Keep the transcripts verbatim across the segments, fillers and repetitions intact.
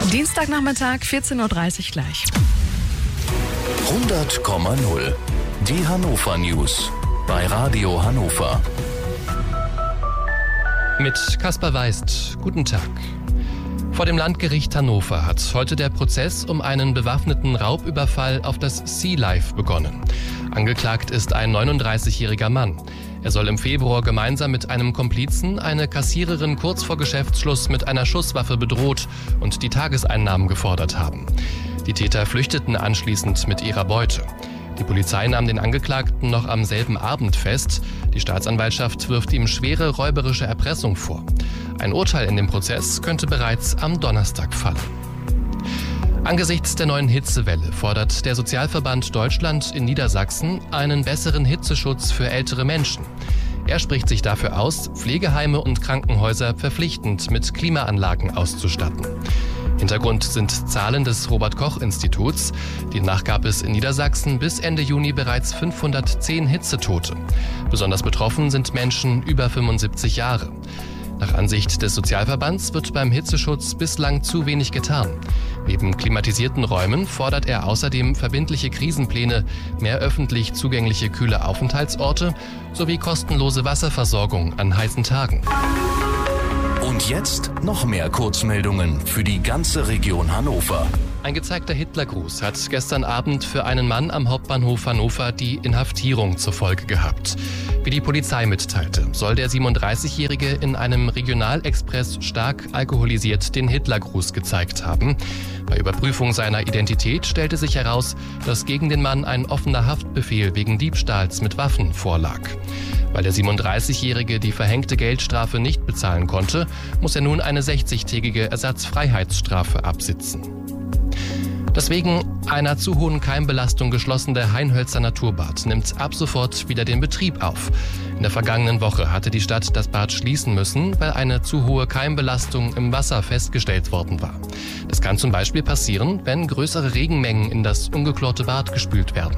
Dienstagnachmittag, vierzehn Uhr dreißig gleich. hundert Komma null. Die Hannover News bei Radio Hannover. Mit Kaspar Weist, guten Tag. Vor dem Landgericht Hannover hat heute der Prozess um einen bewaffneten Raubüberfall auf das Sea Life begonnen. Angeklagt ist ein neununddreißigjähriger Mann. Er soll im Februar gemeinsam mit einem Komplizen eine Kassiererin kurz vor Geschäftsschluss mit einer Schusswaffe bedroht und die Tageseinnahmen gefordert haben. Die Täter flüchteten anschließend mit ihrer Beute. Die Polizei nahm den Angeklagten noch am selben Abend fest. Die Staatsanwaltschaft wirft ihm schwere räuberische Erpressung vor. Ein Urteil in dem Prozess könnte bereits am Donnerstag fallen. Angesichts der neuen Hitzewelle fordert der Sozialverband Deutschland in Niedersachsen einen besseren Hitzeschutz für ältere Menschen. Er spricht sich dafür aus, Pflegeheime und Krankenhäuser verpflichtend mit Klimaanlagen auszustatten. Hintergrund sind Zahlen des Robert-Koch-Instituts. Demnach gab es in Niedersachsen bis Ende Juni bereits fünfhundertzehn Hitzetote. Besonders betroffen sind Menschen über fünfundsiebzig Jahre. Nach Ansicht des Sozialverbands wird beim Hitzeschutz bislang zu wenig getan. Neben klimatisierten Räumen fordert er außerdem verbindliche Krisenpläne, mehr öffentlich zugängliche kühle Aufenthaltsorte sowie kostenlose Wasserversorgung an heißen Tagen. Und jetzt noch mehr Kurzmeldungen für die ganze Region Hannover. Ein gezeigter Hitlergruß hat gestern Abend für einen Mann am Hauptbahnhof Hannover die Inhaftierung zur Folge gehabt. Wie die Polizei mitteilte, soll der siebenunddreißigjährige in einem Regionalexpress stark alkoholisiert den Hitlergruß gezeigt haben. Bei Überprüfung seiner Identität stellte sich heraus, dass gegen den Mann ein offener Haftbefehl wegen Diebstahls mit Waffen vorlag. Weil der siebenunddreißigjährige die verhängte Geldstrafe nicht bezahlen konnte, muss er nun eine sechzigtägige Ersatzfreiheitsstrafe absitzen. Das wegen einer zu hohen Keimbelastung geschlossene Hainhölzer Naturbad nimmt ab sofort wieder den Betrieb auf. In der vergangenen Woche hatte die Stadt das Bad schließen müssen, weil eine zu hohe Keimbelastung im Wasser festgestellt worden war. Das kann zum Beispiel passieren, wenn größere Regenmengen in das ungeklorte Bad gespült werden.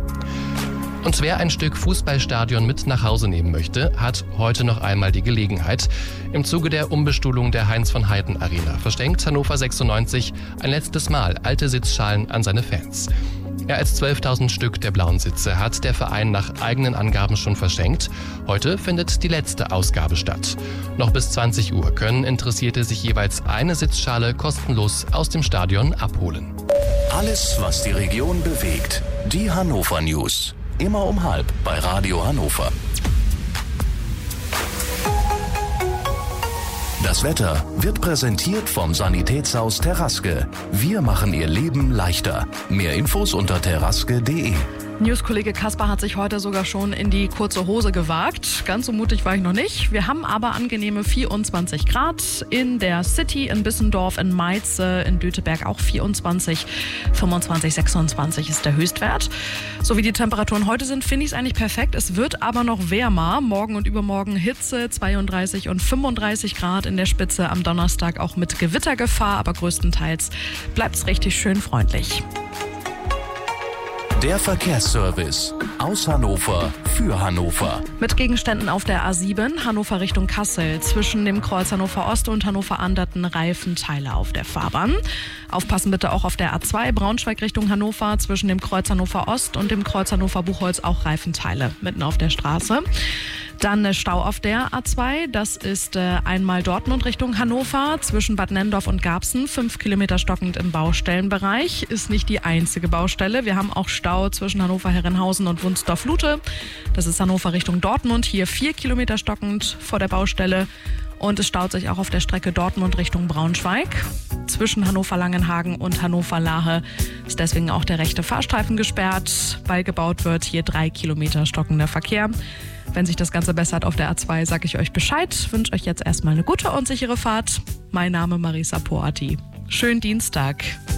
Und wer ein Stück Fußballstadion mit nach Hause nehmen möchte, hat heute noch einmal die Gelegenheit. Im Zuge der Umbestuhlung der Heinz-von-Heiden-Arena verschenkt Hannover sechsundneunzig ein letztes Mal alte Sitzschalen an seine Fans. Mehr als zwölftausend Stück der blauen Sitze hat der Verein nach eigenen Angaben schon verschenkt. Heute findet die letzte Ausgabe statt. Noch bis zwanzig Uhr können Interessierte sich jeweils eine Sitzschale kostenlos aus dem Stadion abholen. Alles, was die Region bewegt. Die Hannover News. Immer um halb bei Radio Hannover. Das Wetter wird präsentiert vom Sanitätshaus Teraske. Wir machen Ihr Leben leichter. Mehr Infos unter teraske punkt de. News-Kollege Kaspar hat sich heute sogar schon in die kurze Hose gewagt. Ganz so mutig war ich noch nicht. Wir haben aber angenehme vierundzwanzig Grad. In der City, in Bissendorf, in Mainz, in Döteberg auch vierundzwanzig, fünfundzwanzig, sechsundzwanzig ist der Höchstwert. So wie die Temperaturen heute sind, finde ich es eigentlich perfekt. Es wird aber noch wärmer. Morgen und übermorgen Hitze, zweiunddreißig und fünfunddreißig Grad in der Spitze. Am Donnerstag auch mit Gewittergefahr, aber größtenteils bleibt es richtig schön freundlich. Der Verkehrsservice aus Hannover für Hannover. Mit Gegenständen auf der A sieben, Hannover Richtung Kassel. Zwischen dem Kreuz Hannover Ost und Hannover Anderten Reifenteile auf der Fahrbahn. Aufpassen bitte auch auf der A zwei, Braunschweig Richtung Hannover. Zwischen dem Kreuz Hannover Ost und dem Kreuz Hannover Buchholz auch Reifenteile mitten auf der Straße. Dann Stau auf der A zwei, das ist äh, einmal Dortmund Richtung Hannover, zwischen Bad Nenndorf und Garbsen, fünf Kilometer stockend im Baustellenbereich. Ist nicht die einzige Baustelle. Wir haben auch Stau zwischen Hannover-Herrenhausen und Wunsdorf-Lute. Das ist Hannover Richtung Dortmund, hier vier Kilometer stockend vor der Baustelle. Und es staut sich auch auf der Strecke Dortmund Richtung Braunschweig. Zwischen Hannover-Langenhagen und Hannover-Lahe ist deswegen auch der rechte Fahrstreifen gesperrt, weil gebaut wird. Hier drei Kilometer stockender Verkehr. Wenn sich das Ganze bessert auf der A zwei, sage ich euch Bescheid. Wünsche euch jetzt erstmal eine gute und sichere Fahrt. Mein Name Marisa Poati. Schönen Dienstag.